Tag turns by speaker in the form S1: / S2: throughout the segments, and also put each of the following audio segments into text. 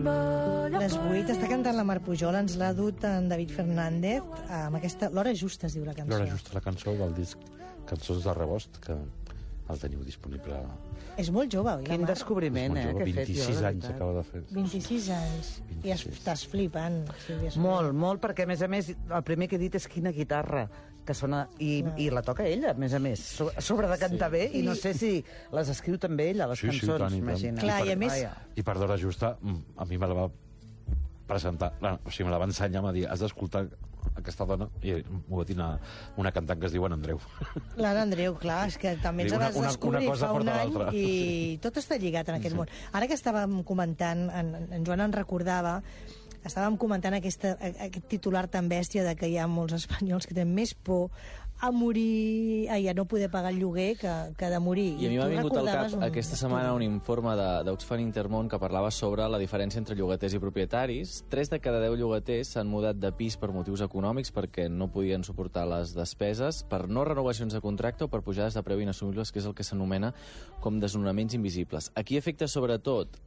S1: Les 8 està cantant la Mar Pujol, ens l'ha dut en David Fernández amb aquesta... L'hora justa es diu la cançó.
S2: L'hora justa, la cançó del disc Cançons de Rebost, que el teniu disponible.
S1: És molt jove, oi, la
S3: Quin
S1: Mar?
S3: descobriment, que he fet jo.
S2: 26 anys acaba de fer.
S1: 26 anys. I estàs flipant, Sílvia Soler.
S3: Molt, perquè a més, el primer que he dit és quina guitarra que sona, i la toca ella, a més, sobre de cantar bé, i no sé si les escriu també ella, les cançons, imagina.
S1: Clar, i a més...
S2: I per d'hora justa, a mi me la va presentar, o sigui, me la va ensenyar, em va dir, has d'escoltar aquesta dona, i m'ho va dir una cantant que es diu Anna Andreu.
S1: L'Anna Andreu, clar, és que també ens la vas descobrir fa un any i tot està lligat en aquest món. Ara que estàvem comentant, en Joan en recordava, estàvem comentant aquest titular tan bèstia de que hi ha molts espanyols que tenen més por a morir, a no poder pagar el lloguer que de morir.
S4: I a mi m'ha vingut al cap aquesta setmana un informe d'Oxfam Intermón que parlava sobre la diferència entre llogaters i propietaris. 3 de cada 10 llogaters s'han mudat de pis per motius econòmics perquè no podien suportar les despeses, per no renovacions de contracte o per pujades de preu inassumibles, que és el que s'anomena com desnonaments invisibles. Aquí afecta sobretot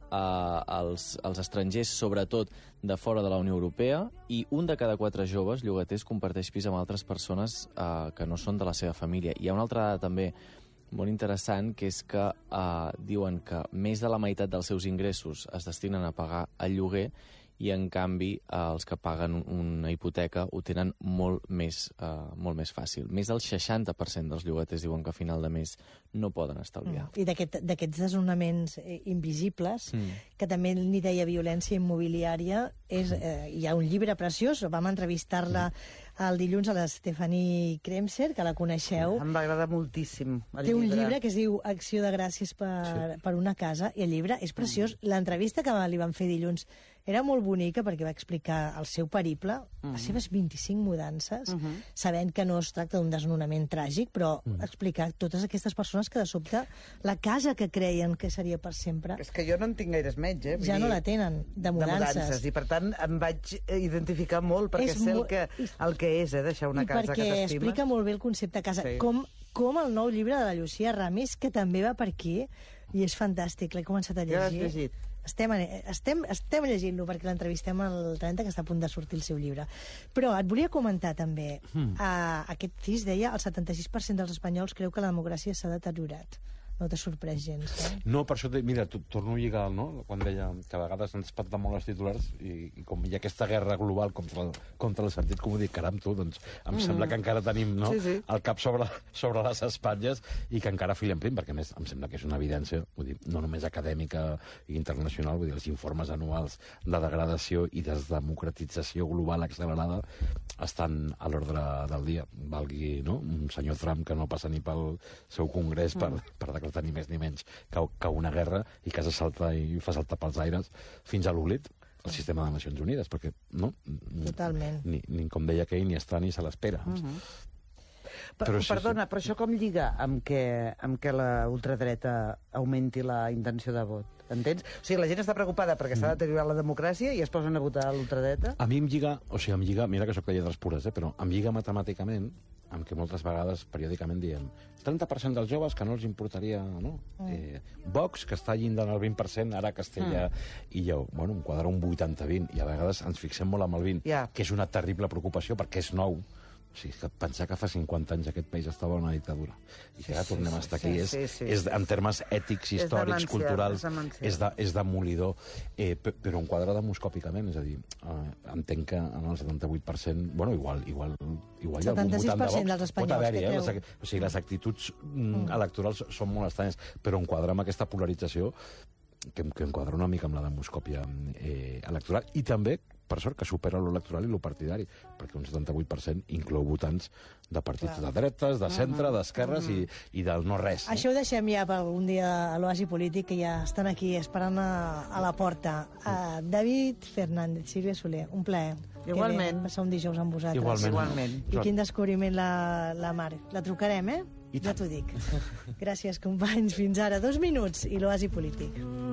S4: als estrangers, sobretot de fora de la Unió Europea, i un de cada 4 joves llogaters comparteix pis amb altres persones que no són de la seva família. Hi ha una altra dada també molt interessant, que és que diuen que més de la meitat dels seus ingressos es destinen a pagar el lloguer, i en canvi els que paguen una hipoteca ho tenen molt més fàcil. Més del 60% dels llogaters diuen que a final de mes no poden estalviar.
S1: I d'aquests desnonaments invisibles, que també n'hi deia violència immobiliària, hi ha un llibre preciós, vam entrevistar-la el dilluns a la Stephanie Kremser, que la coneixeu.
S3: Em va agradar moltíssim el llibre.
S1: Té un llibre que es diu Acció de gràcies per una casa, i el llibre és preciós. L'entrevista que li van fer dilluns era molt bonica perquè va explicar el seu periple, les seves 25 mudances, sabent que no es tracta d'un desnonament tràgic, però explicar totes aquestes persones que de sobte la casa que creien que seria per sempre...
S3: És que jo no en tinc gaires menys,
S1: ja no la tenen, de mudances.
S3: I per tant em vaig identificar molt, perquè sé el que és, deixar una casa que t'estima.
S1: I perquè explica molt bé el concepte casa. Com el nou llibre de la Lucía Ramis, que també va per aquí, i és fantàstic, l'he començat a llegir.
S3: Ja l'has llegit?
S1: Estem llegint-lo perquè l'entrevistem el 30, que està a punt de sortir el seu llibre. Però et volia comentar també, aquest CIS deia el 76% dels espanyols creu que la democràcia s'ha deteriorat. No t'ha sorprès gens,
S2: No, per això, mira, torno a lligar, no?, quan deia que a vegades ens espanta molt els titulars, i com hi ha aquesta guerra global contra el sentit comú, dic, caram, tu, doncs em sembla que encara tenim el cap sobre les espatlles i que encara filem prim, perquè a més em sembla que és una evidència, vull dir, no només acadèmica i internacional, vull dir, els informes anuals de degradació i desdemocratització global accelerada estan a l'ordre del dia. Valgui, no?, un senyor Trump que no passa ni pel seu congrés per declarar ni més ni menys que una guerra, i que se salta i fa saltar pels aires fins a l'oblit el sistema de Nacions Unides, perquè no?
S1: Totalment.
S2: Ni com deia Keynes, ni està ni se l'espera.
S3: Perdona, però això com lliga amb que la ultradreta augmenti la intenció de vot? Entens? O sigui, la gent està preocupada perquè s'ha deteriorat la democràcia i es posen a votar a l'ultradreta?
S2: A mi em lliga, mira que soc de lletres pures, però em lliga matemàticament amb què moltes vegades, periòdicament, diem 30% dels joves que no els importaria, no? Vox, que està llindant el 20%, ara Castella i Lleó. Bueno, em quadra un 80-20, i a vegades ens fixem molt amb el 20, que és una terrible preocupació, perquè és nou. O sigui, pensar que fa 50 anys aquest país estava en una dictadura i que ara tornem a estar aquí és en termes ètics, històrics, culturals, és demolidor, però em quadra demoscòpicament, és a dir, entenc que en el 78%, bueno, igual hi ha algun votant de Vox, pot haver-hi, o sigui, les actituds electorals són molt estranyes, però em quadra amb aquesta polarització que em quadra una mica amb la demoscòpia electoral, i també per sort que supera l'electoral i lo partidari, perquè un 78% inclou votants de partits de dretes, de centre, d'esquerres i del no-res.
S1: Això ho deixem ja per algun dia a l'Oasi Polític, que ja estan aquí esperant a la porta. David Fernández, Sílvia Soler, un plaer.
S3: Igualment.
S1: Passar un dijous amb vosaltres.
S3: Igualment.
S1: I quin descobriment la Mar. La trucarem, ja t'ho dic. Gràcies, companys. Fins ara. 2 minuts i l'Oasi Polític.